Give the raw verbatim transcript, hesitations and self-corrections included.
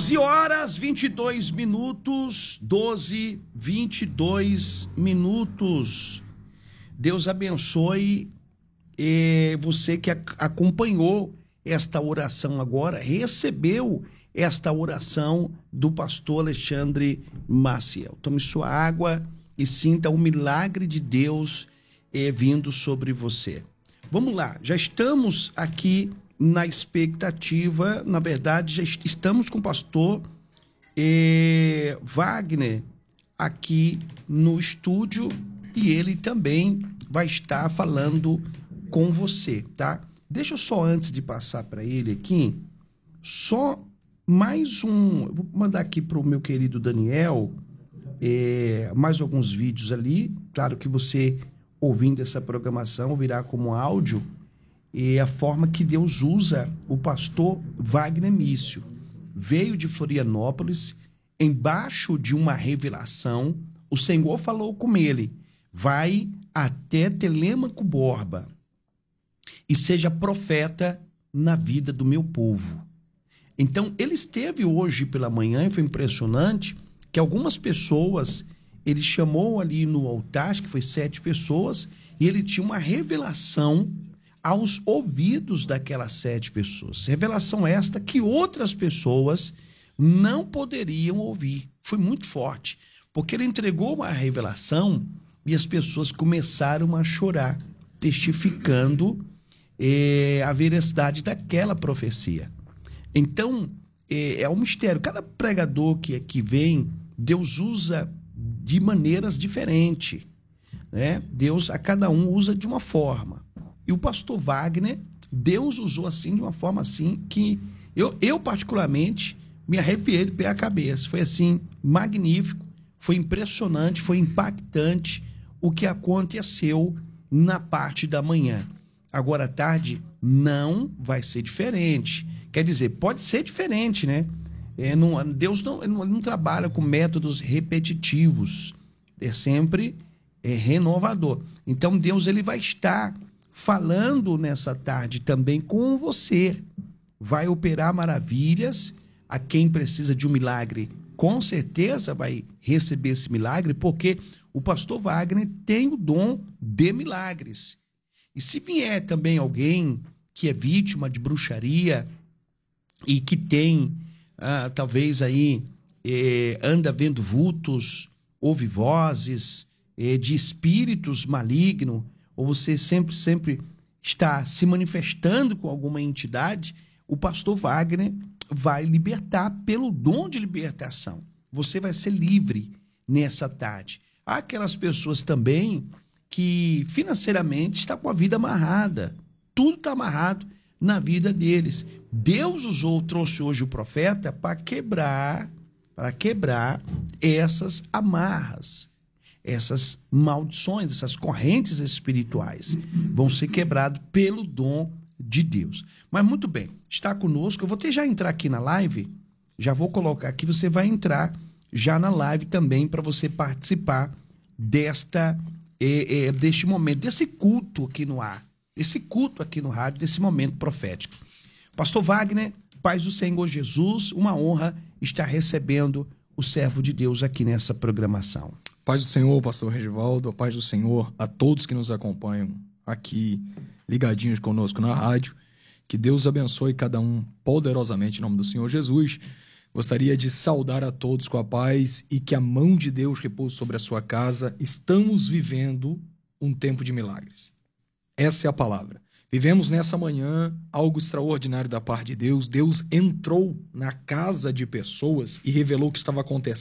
doze horas, vinte e dois minutos, doze, vinte e dois minutos. Deus abençoe eh, você que a, acompanhou esta oração agora, recebeu esta oração do pastor Alexandre Maciel. Tome sua água e sinta o milagre de Deus eh, vindo sobre você. Vamos lá, já estamos aqui na expectativa, na verdade, já estamos com o pastor eh, Wagner aqui no estúdio e ele também vai estar falando com você, tá? Deixa eu só, antes de passar para ele aqui, só mais um, eu vou mandar aqui para o meu querido Daniel, eh, mais alguns vídeos ali, claro que você, ouvindo essa programação, virá como áudio, e a forma que Deus usa o pastor Wagner Mício. Veio de Florianópolis, embaixo de uma revelação, o Senhor falou com ele, vai até Telêmaco Borba e seja profeta na vida do meu povo. Então, ele esteve hoje pela manhã e foi impressionante que algumas pessoas, ele chamou ali no altar, acho que foi sete pessoas, e ele tinha uma revelação aos ouvidos daquelas sete pessoas. Revelação esta que outras pessoas não poderiam ouvir. Foi muito forte, porque ele entregou uma revelação e as pessoas começaram a chorar, testificando eh, a veracidade daquela profecia. Então, eh, é um mistério. Cada pregador que aqui vem, Deus usa de maneiras diferentes, né? Deus, a cada um, usa de uma forma. E o pastor Wagner, Deus usou assim, de uma forma assim, que eu, eu particularmente, me arrepiei do pé à cabeça. Foi assim, magnífico, foi impressionante, foi impactante o que aconteceu na parte da manhã. Agora à tarde não vai ser diferente. Quer dizer, pode ser diferente, né? É, não, Deus não, não, não trabalha com métodos repetitivos. É sempre é, renovador. Então Deus ele vai estar falando nessa tarde também com você. Vai operar maravilhas. A quem precisa de um milagre, com certeza vai receber esse milagre, porque o pastor Wagner tem o dom de milagres. E se vier também alguém que é vítima de bruxaria e que tem, ah, talvez aí, eh, anda vendo vultos, ouve vozes eh, de espíritos malignos, ou você sempre, sempre está se manifestando com alguma entidade, o pastor Wagner vai libertar pelo dom de libertação. Você vai ser livre nessa tarde. Há aquelas pessoas também que financeiramente estão com a vida amarrada. Tudo está amarrado na vida deles. Deus usou, trouxe hoje o profeta para quebrar, para quebrar essas amarras. Essas maldições, essas correntes espirituais vão ser quebradas pelo dom de Deus. Mas muito bem, está conosco. Eu vou ter já entrar aqui na live, já vou colocar aqui, você vai entrar já na live também para você participar desta, é, é, deste momento, desse culto aqui no ar, esse culto aqui no rádio, desse momento profético. Pastor Wagner, paz do Senhor Jesus, uma honra estar recebendo o servo de Deus aqui nessa programação. Paz do Senhor, pastor Regivaldo, a paz do Senhor a todos que nos acompanham aqui, ligadinhos conosco na rádio. Que Deus abençoe cada um poderosamente em nome do Senhor Jesus. Gostaria de saudar a todos com a paz e que a mão de Deus repouse sobre a sua casa. Estamos vivendo um tempo de milagres. Essa é a palavra. Vivemos nessa manhã algo extraordinário da parte de Deus. Deus entrou na casa de pessoas e revelou o que estava acontecendo.